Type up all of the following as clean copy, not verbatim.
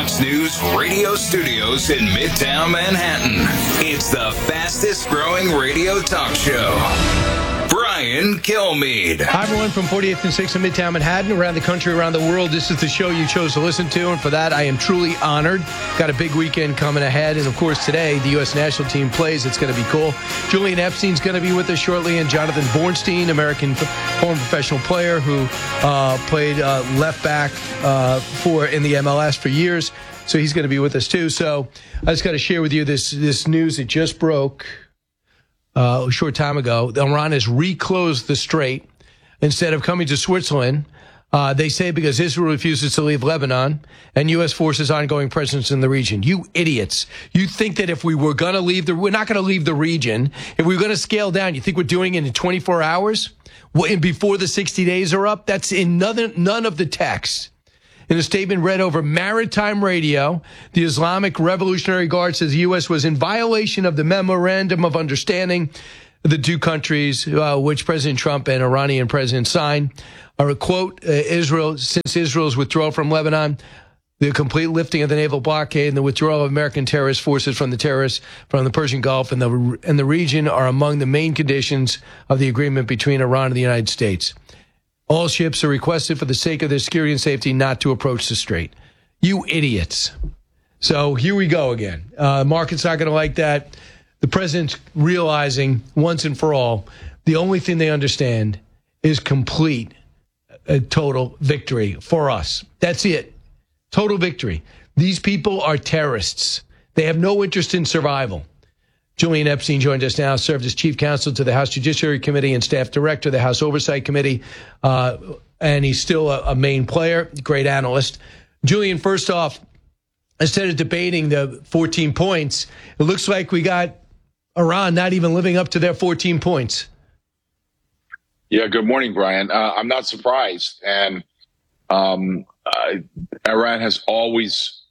News radio studios in Midtown Manhattan. It's the fastest growing radio talk show. Brian Kilmeade. Hi, everyone, from 48th and 6th in Midtown Manhattan, around the country, around the world. This is the show you chose to listen to, and for that, I am truly honored. Got a big weekend coming ahead, and of course, today, the U.S. national team plays. It's going to be cool. Julian Epstein's going to be with us shortly, and Jonathan Bornstein, American former professional player who played left back in the MLS for years. So he's going to be with us, too. So I just got to share with you this news that just broke a short time ago. Iran has reclosed the strait instead of coming to Switzerland. They say because Israel refuses to leave Lebanon and U.S. forces' ongoing presence in the region. You idiots. You think that if we were going to leave, we're not going to leave the region. If we were going to scale down, you think we're doing it in 24 hours? Before the 60 days are up? That's in none of the text. In a statement read over maritime radio, the Islamic Revolutionary Guard says the U.S. was in violation of the Memorandum of Understanding the two countries, which President Trump and Iranian president signed, are, quote, since Israel's withdrawal from Lebanon, the complete lifting of the naval blockade and the withdrawal of American terrorist forces from the Persian Gulf and the region are among the main conditions of the agreement between Iran and the United States. All ships are requested for the sake of their security and safety not to approach the strait. You idiots. So here we go again. Market's not going to like that. The president's realizing once and for all, the only thing they understand is complete, total victory for us. That's it. Total victory. These people are terrorists. They have no interest in survival. Julian Epstein joined us now, served as chief counsel to the House Judiciary Committee and staff director of the House Oversight Committee, and he's still a main player, great analyst. Julian, first off, instead of debating the 14 points, it looks like we got Iran not even living up to their 14 points. Yeah, good morning, Brian. I'm not surprised. And Iran has always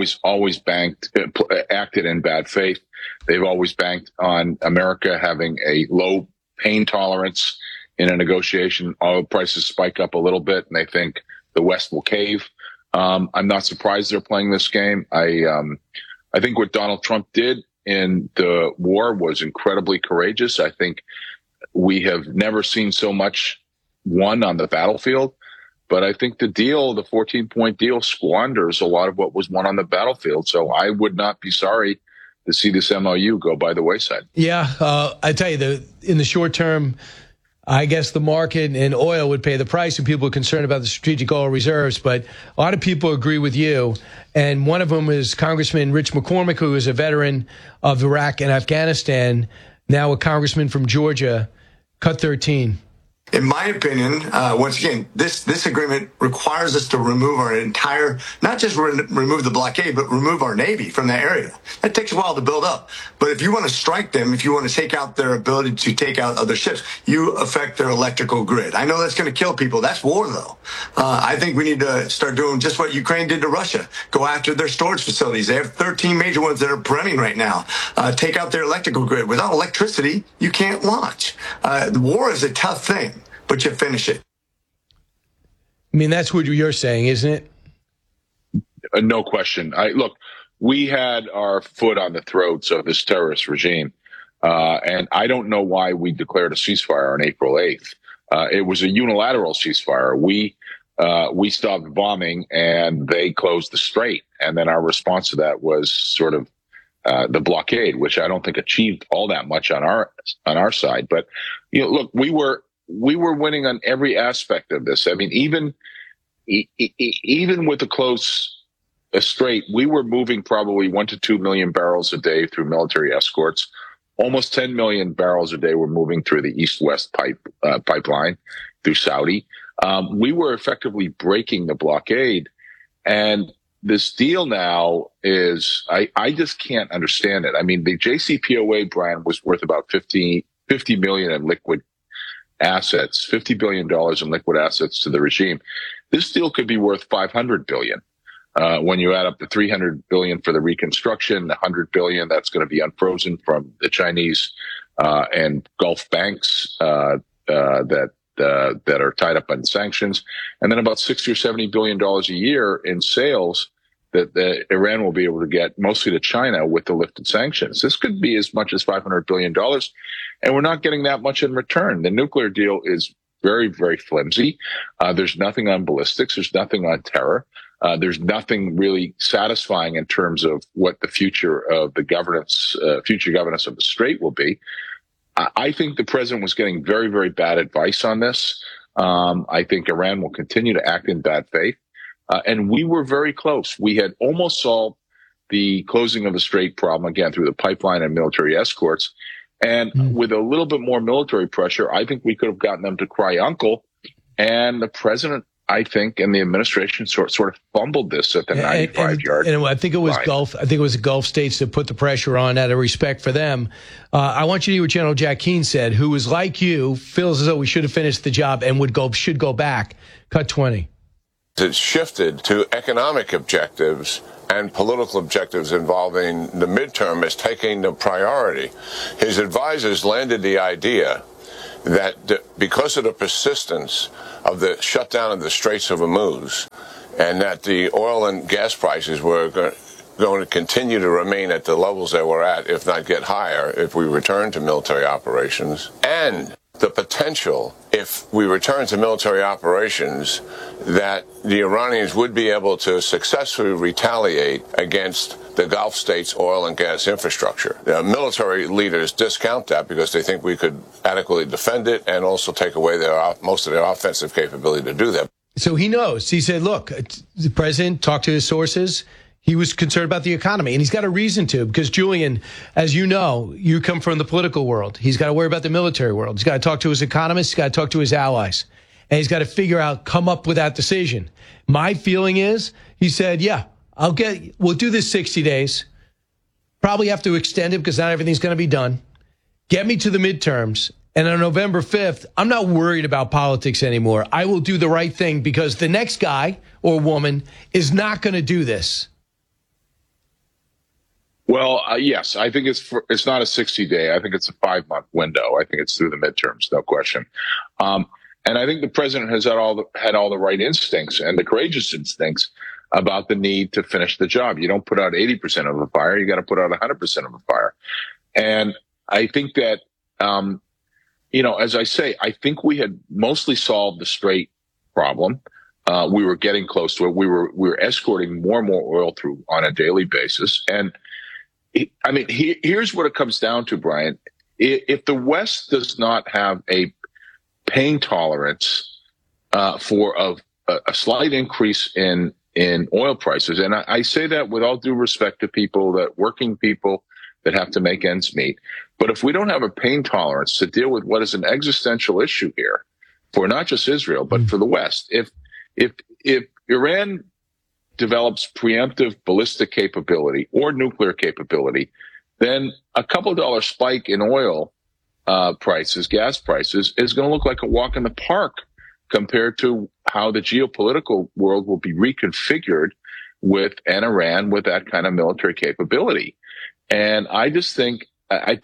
acted in bad faith. They've always banked on America having a low pain tolerance in a negotiation. Oil prices spike up a little bit, and they think the West will cave. I'm not surprised they're playing this game. I think what Donald Trump did in the war was incredibly courageous. I think we have never seen so much won on the battlefield. But I think the 14-point deal squanders a lot of what was won on the battlefield. So I would not be sorry to see this MOU go by the wayside. Yeah, I tell you, in the short term, I guess the market and oil would pay the price, and people are concerned about the strategic oil reserves. But a lot of people agree with you. And one of them is Congressman Rich McCormick, who is a veteran of Iraq and Afghanistan, now a congressman from Georgia, cut 13. In my opinion, once again, this agreement requires us to remove our entire, not just remove the blockade, but remove our Navy from that area. That takes a while to build up. But if you want to strike them, if you want to take out their ability to take out other ships, you affect their electrical grid. I know that's going to kill people. That's war, though. I think we need to start doing just what Ukraine did to Russia. Go after their storage facilities. They have 13 major ones that are burning right now. Take out their electrical grid. Without electricity, you can't launch. The war is a tough thing, but you finish it. I mean, that's what you're saying, isn't it? No question. Look, we had our foot on the throats of this terrorist regime, and I don't know why we declared a ceasefire on April 8th. It was a unilateral ceasefire. We stopped bombing, and they closed the strait. And then our response to that was sort of the blockade, which I don't think achieved all that much on our side. But look, we were winning on every aspect of this. I mean, even with the close strait, we were moving probably 1 to 2 million barrels a day through military escorts. Almost 10 million barrels a day were moving through the east-west pipeline through Saudi. We were effectively breaking the blockade. And this deal now is, I just can't understand it. I mean, the JCPOA, Brian, was worth about 50 million in liquid assets, $50 billion in liquid assets to the regime. This deal could be worth 500 billion. When you add up the 300 billion for the reconstruction, the 100 billion that's going to be unfrozen from the Chinese and Gulf banks that are tied up in sanctions, and then about $60 or $70 billion a year in sales that Iran will be able to get, mostly to China, with the lifted sanctions. This could be as much as $500 billion, and we're not getting that much in return. The nuclear deal is very, very flimsy. There's nothing on ballistics. There's nothing on terror. There's nothing really satisfying in terms of what the future of the governance, future governance of the Strait will be. I think the president was getting very, very bad advice on this. I think Iran will continue to act in bad faith. And we were very close. We had almost solved the closing of the Strait problem, again, through the pipeline and military escorts. And with a little bit more military pressure, I think we could have gotten them to cry uncle. And the president, I think, and the administration sort of fumbled this at the 95-yard line. And I think it was Gulf. I think it was the Gulf states that put the pressure on out of respect for them. I want you to hear what General Jack Keane said, who is like you, feels as though we should have finished the job and should go back. Cut 20. It's shifted to economic objectives, and political objectives involving the midterm is taking the priority. His advisors landed the idea that because of the persistence of the shutdown of the Straits of Hormuz, and that the oil and gas prices were going to continue to remain at the levels they were at, if not get higher, if we return to military operations, and the potential, if we return to military operations, that the Iranians would be able to successfully retaliate against the Gulf states' oil and gas infrastructure. Military leaders discount that because they think we could adequately defend it and also take away most of their offensive capability to do that. So he knows. He said, look, the president talked to his sources. He was concerned about the economy, and he's got a reason to, because, Julian, as you know, you come from the political world. He's got to worry about the military world. He's got to talk to his economists. He's got to talk to his allies. And he's got to come up with that decision. My feeling is, he said, yeah, we'll do this 60 days. Probably have to extend it because not everything's going to be done. Get me to the midterms. And on November 5th, I'm not worried about politics anymore. I will do the right thing because the next guy or woman is not going to do this. Well, yes, I think it's not a 60-day. I think it's a 5-month window. I think it's through the midterms, no question. And I think the president has had all the right instincts and the courageous instincts about the need to finish the job. You don't put out 80% of the fire; you got to put out 100% of the fire. And I think that, as I say, I think we had mostly solved the Strait problem. We were getting close to it. We were escorting more and more oil through on a daily basis, and I mean, here's what it comes down to, Brian. If the West does not have a pain tolerance for a slight increase in oil prices, and I say that with all due respect to working people that have to make ends meet, but if we don't have a pain tolerance to deal with what is an existential issue here for not just Israel, but for the West, if Iran develops preemptive ballistic capability or nuclear capability, then a couple $1 spike in oil gas prices, is going to look like a walk in the park compared to how the geopolitical world will be reconfigured with an Iran with that kind of military capability. And I just think, I'm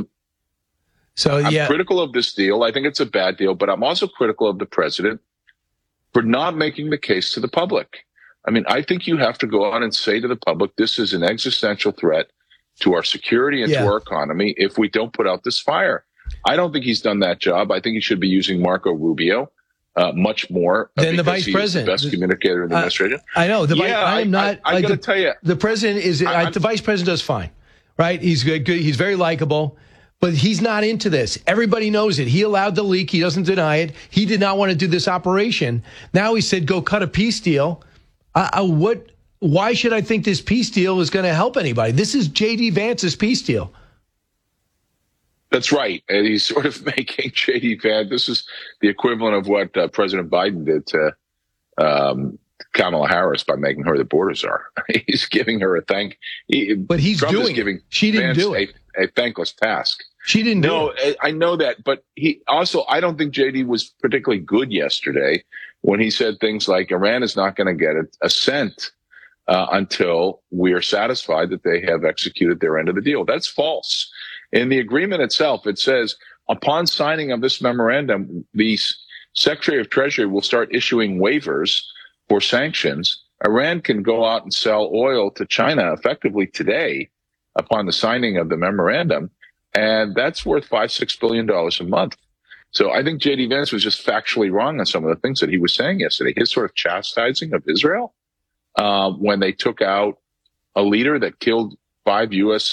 critical of this deal. I think it's a bad deal, but I'm also critical of the president for not making the case to the public. I mean, I think you have to go on and say to the public, this is an existential threat to our security and to our economy if we don't put out this fire. I don't think he's done that job. I think he should be using Marco Rubio much more than the vice president, the best communicator in the administration. I know. I got to tell you, the president is. The vice president does fine, right? He's good. He's very likable. But he's not into this. Everybody knows it. He allowed the leak. He doesn't deny it. He did not want to do this operation. Now he said, go cut a peace deal. Why should I think this peace deal is going to help anybody? This is J.D. Vance's peace deal. That's right. And he's sort of making J.D. Vance. This is the equivalent of what President Biden did to Kamala Harris by making her the border czar. He's giving her but he's Trump doing is giving it. She didn't Vance do it. A thankless task. She didn't do it. No, I know that. But I don't think J.D. was particularly good yesterday when he said things like Iran is not going to get a cent until we are satisfied that they have executed their end of the deal. That's false. In the agreement itself, it says, upon signing of this memorandum, the Secretary of Treasury will start issuing waivers for sanctions Iran can go out and sell oil to China effectively today upon the signing of the memorandum, and that's worth $5-6 billion a month. So I think J.D. Vance was just factually wrong on some of the things that he was saying yesterday. His sort of chastising of Israel when they took out a leader that killed five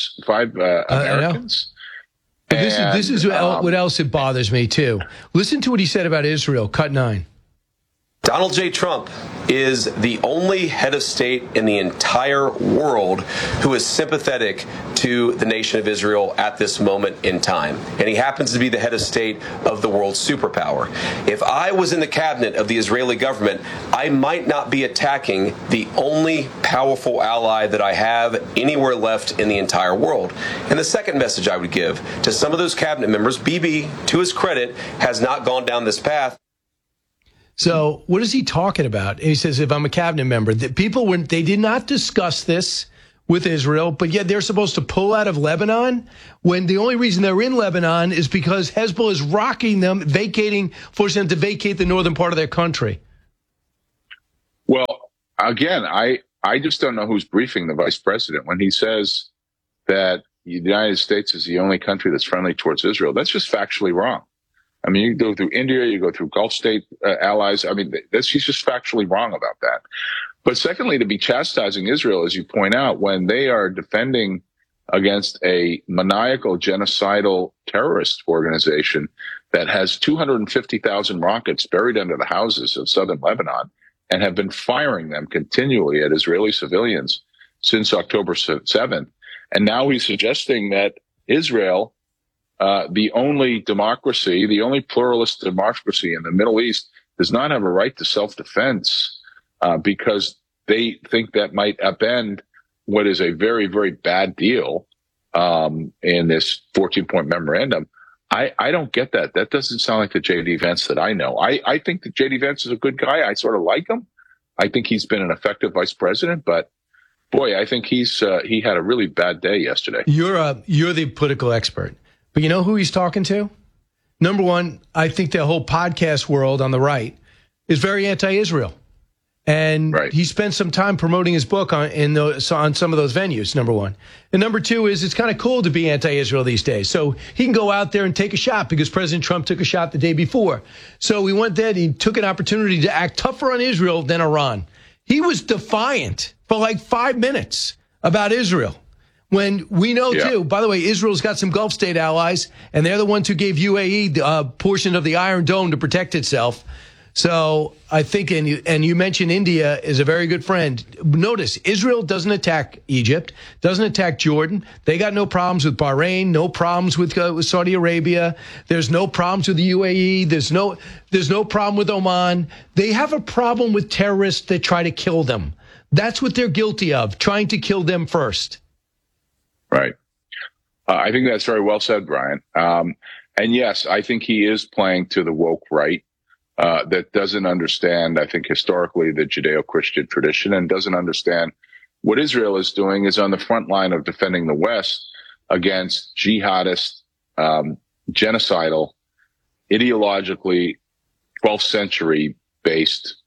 Americans. This is what else it bothers me, too. Listen to what he said about Israel. Cut 9. Donald J. Trump is the only head of state in the entire world who is sympathetic to the nation of Israel at this moment in time. And he happens to be the head of state of the world's superpower. If I was in the cabinet of the Israeli government, I might not be attacking the only powerful ally that I have anywhere left in the entire world. And the second message I would give to some of those cabinet members, Bibi, to his credit, has not gone down this path. So what is he talking about? He says, if I'm a cabinet member, they did not discuss this with Israel, but yet they're supposed to pull out of Lebanon when the only reason they're in Lebanon is because Hezbollah is rocking them, forcing them to vacate the northern part of their country. Well, again, I just don't know who's briefing the vice president when he says that the United States is the only country that's friendly towards Israel. That's just factually wrong. I mean, you go through India, you go through Gulf state allies. I mean, he's just factually wrong about that. But secondly, to be chastising Israel, as you point out, when they are defending against a maniacal, genocidal terrorist organization that has 250,000 rockets buried under the houses of southern Lebanon and have been firing them continually at Israeli civilians since October 7th. And now he's suggesting that Israel, the only democracy, the only pluralist democracy in the Middle East, does not have a right to self-defense because they think that might upend what is a very, very bad deal in this 14-point memorandum. I don't get that. That doesn't sound like the J.D. Vance that I know. I think that J.D. Vance is a good guy. I sort of like him. I think he's been an effective vice president, but boy, I think he had a really bad day yesterday. You're the political expert. But you know who he's talking to? Number one, I think the whole podcast world on the right is very anti-Israel. And he spent some time promoting his book on some of those venues, number one. And number two is it's kind of cool to be anti-Israel these days. So he can go out there and take a shot because President Trump took a shot the day before. So he went there and he took an opportunity to act tougher on Israel than Iran. He was defiant for like 5 minutes about Israel. When we know, too, by the way, Israel's got some Gulf state allies, and they're the ones who gave UAE a portion of the Iron Dome to protect itself. So I think, and you mentioned India is a very good friend. Notice, Israel doesn't attack Egypt, doesn't attack Jordan. They got no problems with Bahrain, no problems with Saudi Arabia. There's no problems with the UAE. There's no problem with Oman. They have a problem with terrorists that try to kill them. That's what they're guilty of, trying to kill them first. Right. I think that's very well said, Brian. And yes, I think he is playing to the woke right that doesn't understand, I think, historically the Judeo-Christian tradition and doesn't understand what Israel is doing is on the front line of defending the West against jihadist, genocidal, ideologically 12th century based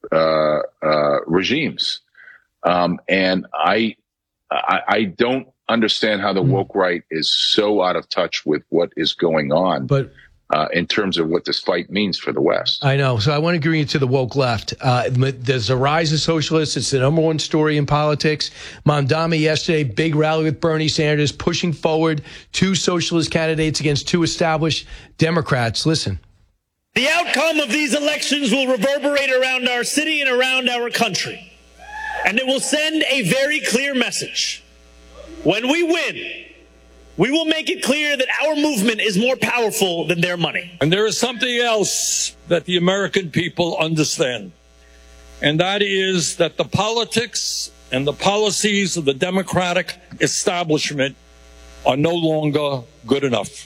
regimes. And I don't understand how the woke right is so out of touch with what is going on in terms of what this fight means for the West. I know. So I want to bring you to the woke left. There's a rise of socialists. It's the number one story in politics. Mamdani yesterday, big rally with Bernie Sanders, pushing forward 2 socialist candidates against 2 established Democrats. Listen. The outcome of these elections will reverberate around our city and around our country. And it will send a very clear message. When we win, we will make it clear that our movement is more powerful than their money. And there is something else that the American people understand, and that is that the politics and the policies of the Democratic establishment are no longer good enough.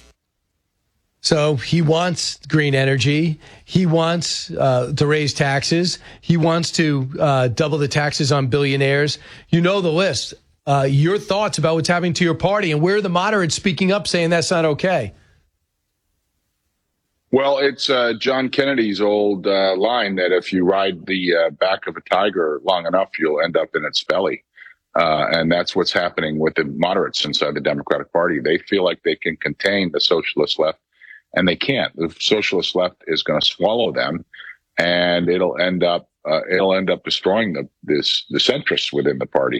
So he wants green energy. He wants to raise taxes. He wants to double the taxes on billionaires. You know the list. Your thoughts about what's happening to your party and where are the moderates speaking up saying that's not okay? Well, it's John Kennedy's old line that if you ride the back of a tiger long enough, you'll end up in its belly. And that's what's happening with the moderates inside the Democratic Party. They feel like they can contain the socialist left, and they can't. The socialist left is going to swallow them, and it'll end up destroying the centrists within the party.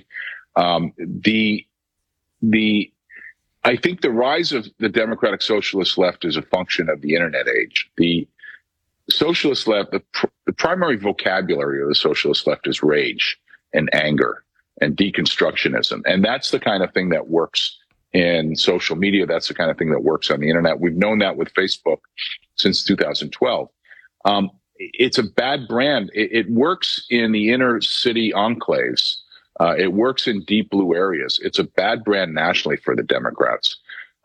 I think the rise of the Democratic Socialist left is a function of the internet age. The socialist left, the primary vocabulary of the socialist left is rage and anger and deconstructionism. And that's the kind of thing that works in social media. That's the kind of thing that works on the internet. We've known that with Facebook since 2012. It's a bad brand. It works in the inner city enclaves. It works in deep blue areas. It's a bad brand nationally for the Democrats.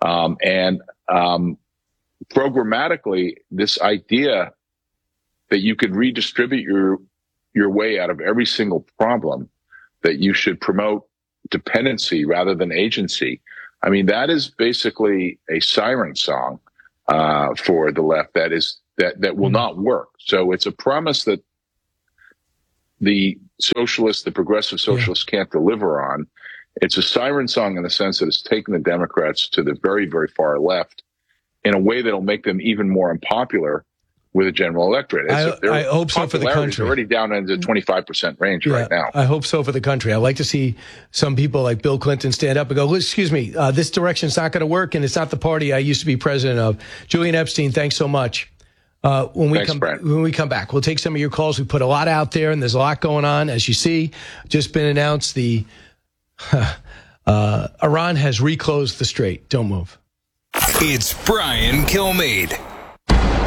Programmatically, this idea that you could redistribute your way out of every single problem, that you should promote dependency rather than agency. I mean, that is basically a siren song for the left that will not work. So it's a promise that the socialists, the progressive socialists can't deliver on. It's a siren song in the sense that it's taken the Democrats to the very, very far left in a way that'll make them even more unpopular with a general electorate. I hope so for the country. Already down into the 25% range right now. I hope so for the country. I'd like to see some people like Bill Clinton stand up and go, excuse me, this direction's not going to work, and it's not the party I used to be president of. Julian Epstein, thanks so much. When we come back, we'll take some of your calls. We put a lot out there, and there's a lot going on. As you see, just been announced Iran has reclosed the strait. Don't move. It's Brian Kilmeade.